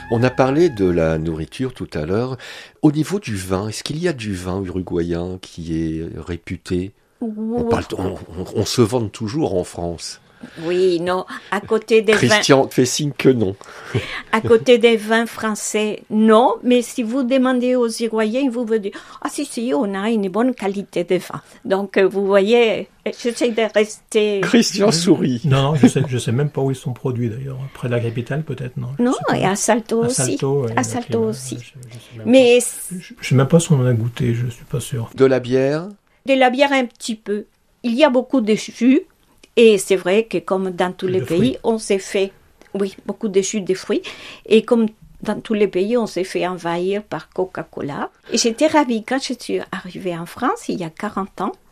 On a parlé de la nourriture tout à l'heure. Au niveau du vin, est-ce qu'il y a du vin uruguayen qui est réputé? On se vante toujours en France. Oui, non, à côté des Christian fait signe que non. À côté des vins français, non, mais si vous demandez aux Uruguayens, ils vous dire « Ah si, on a une bonne qualité de vin. » Donc, vous voyez, j'essaie de rester... Christian sourit. Non, je sais même pas où ils sont produits d'ailleurs. Près de la capitale peut-être, non? Non, et à Salto aussi. À Salto aussi. Mais... Je sais même pas si on en a goûté, je suis pas sûr. De la bière? De la bière un petit peu. Il y a beaucoup de jus. Et c'est vrai que comme dans tous les pays, on s'est fait, oui, beaucoup de jus de fruits. Et comme dans tous les pays, on s'est fait envahir par Coca-Cola. Et j'étais ravie quand je suis arrivée en France, il y a 40 ans.